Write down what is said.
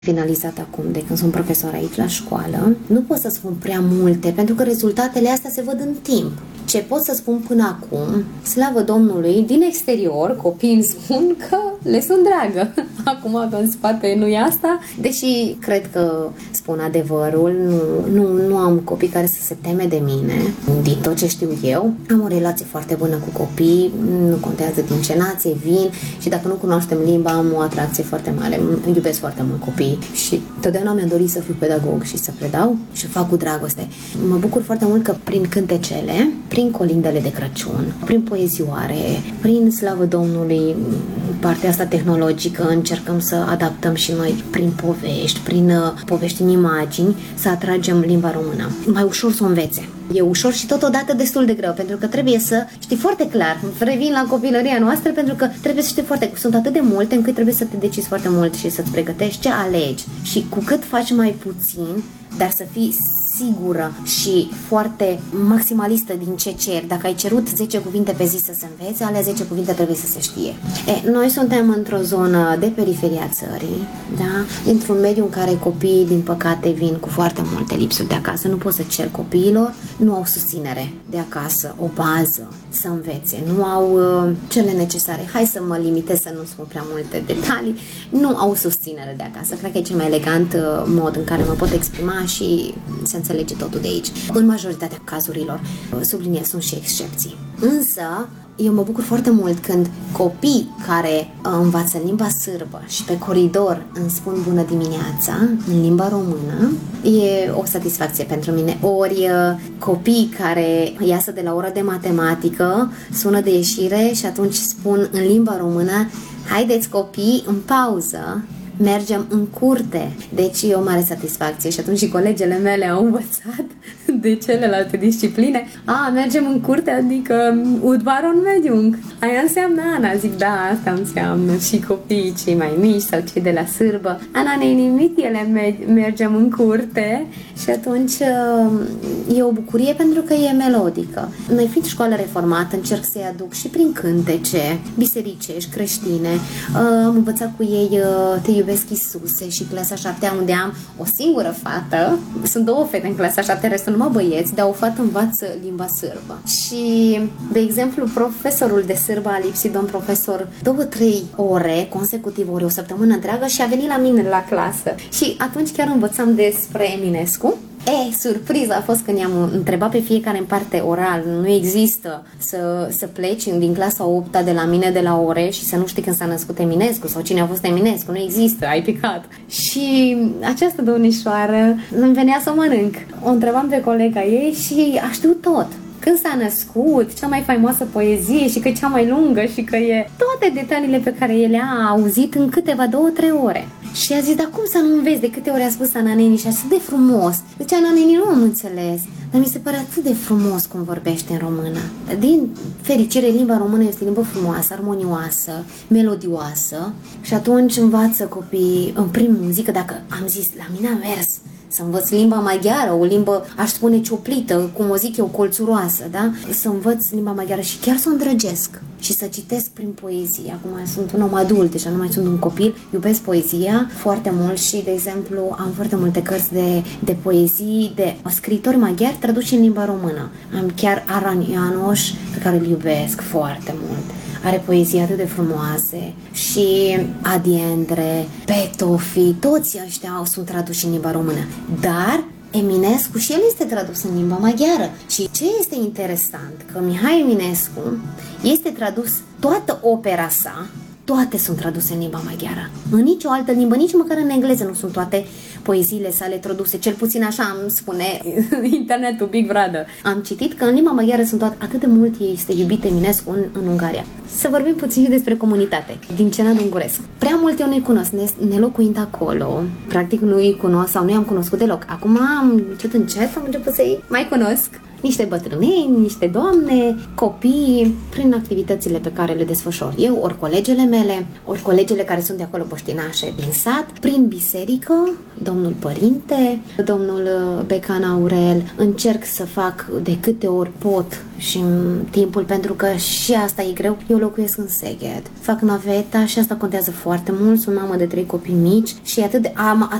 finalizat acum, de când sunt profesor aici la școală. Nu pot să spun prea multe, pentru că rezultatele astea se văd în timp. Ce pot să spun până acum, slavă Domnului, din exterior, copiii îmi spun că le sunt dragă. Acum că în spate nu e asta, deși cred că spun adevărul, nu am copii care să se teme de mine, din tot ce știu eu. Am o relație foarte bună cu copii, nu contează din ce nație vin și dacă nu cunoaștem limba, am o atracție foarte mare. Îmi iubesc foarte mult copii și totdeauna mi-am dorit să fiu pedagog și să predau și fac cu dragoste. Mă bucur foarte mult că prin cântecele, prin colindele de Crăciun, prin poezioare, prin slavă Domnului, partea asta tehnologică, încercăm să adaptăm și noi prin povești, prin povești în imagini, să atragem limba română. Mai ușor să o învețe. E ușor și totodată destul de greu, pentru că trebuie să știi foarte clar. Revin la copilăria noastră, pentru că trebuie să știi foarte... Sunt atât de multe încât trebuie să te decizi foarte mult și să-ți pregătești ce alegi. Și cu cât faci mai puțin, dar să fii sigură și foarte maximalistă din ce ceri. Dacă ai cerut 10 cuvinte pe zi să se învețe, alea 10 cuvinte trebuie să se știe. Noi suntem într-o zonă de periferia țării, da? Într-un mediu în care copiii, din păcate, vin cu foarte multe lipsuri de acasă. Nu poți să cer copiilor, nu au susținere de acasă, o bază să învețe, nu au cele necesare. Hai să mă limitez să nu spun prea multe detalii. Nu au susținere de acasă. Cred că e cel mai elegant mod în care mă pot exprima și se înțelege totul de aici. În majoritatea cazurilor, subliniez, sunt și excepții. Însă, eu mă bucur foarte mult când copii care învață limba sârbă și pe coridor îmi spun bună dimineața în limba română, e o satisfacție pentru mine. Ori copii care iasă de la ora de matematică, sună de ieșire și atunci spun în limba română, haideți copii, în pauză, mergem în curte. Deci e o mare satisfacție și atunci și colegele mele au învățat de celelalte discipline. Mergem în curte, adică udvaron mediung. Aia înseamnă Ana. Zic, da, asta înseamnă. Și copiii cei mai mici sau cei de la sârbă. Ana, ne-ai nimit, ele mergem în curte și atunci e o bucurie pentru că e melodică. Noi fiind școală reformată, încerc să-i aduc și prin cântece bisericești, creștine. Am învățat cu ei Te iubesc Iisuse și clasa 7-a, unde am o singură fată. Sunt două fete în clasa 7, restul numai băieți, dar o fată învață limba sârbă. Și, de exemplu, profesorul de sârbă a lipsit, domn profesor, 2-3 ore consecutiv, ore, o săptămână întreagă și a venit la mine la clasă. Și atunci chiar învățam despre Eminescu. Surpriza a fost când i-am întrebat pe fiecare în parte oral. Nu există să pleci din clasa 8-a de la mine de la ore și să nu știi când s-a născut Eminescu sau cine a fost Eminescu. Nu există, ai picat. Și această domnișoară îmi venea să o mănânc. O întrebam pe colega ei și a știut tot. Când s-a născut, cea mai faimoasă poezie și că e cea mai lungă și că e toate detaliile pe care el le-a auzit în câteva 2-3 ore. Și a zis, dar cum să nu înveți de câte ori a spus Ana Neni și atât de frumos? Deci Ana Neni nu am înțeles, dar mi se pare atât de frumos cum vorbește în română. Din fericire, limba română este o limbă frumoasă, armonioasă, melodioasă și atunci învață copiii în prim muzică. Dacă am zis, la mine a mers să învăț limba maghiară, o limbă, aș spune, cioplită, cum o zic eu, colțuroasă, da? Să învăț limba maghiară și chiar să o îndrăgesc și să citesc prin poezie. Acum sunt un om adult, deja nu mai sunt un copil, iubesc poezia foarte mult și, de exemplu, am foarte multe cărți de poezii de scriitori maghiari traduși în limba română. Am chiar Aran Ianoș, pe care îl iubesc foarte mult. Are poezii atât de frumoase și Adi Endre, Petofi, toți ăștia sunt traduși în limba română. Dar Eminescu și el este tradus în limba maghiară. Și ce este interesant, că Mihai Eminescu este tradus, toată opera sa, toate sunt traduse în limba maghiară. În nicio altă limbă, nici măcar în engleză nu sunt toate poeziile sale traduse. Cel puțin așa îmi spune internetul, Big Brother. Am citit că în limba maghiară sunt atât de mult este iubit Eminescu în Ungaria. Să vorbim puțin și despre comunitate din Cenad Unguresc. Prea mult eu nu-i cunosc, nelocuind acolo. Practic nu-i cunosc sau nu i-am cunoscut deloc. Acum încet am început să-i mai cunosc. niște bătrâneni, niște doamne, copii, prin activitățile pe care le desfășor eu, ori colegele mele, ori colegele care sunt de acolo poștinașe din sat, prin biserică, domnul părinte, domnul Becan Aurel, încerc să fac de câte ori pot și în timpul, pentru că și asta e greu. Eu locuiesc în Szeged, fac naveta și asta contează foarte mult, sunt mamă de 3 copii mici și am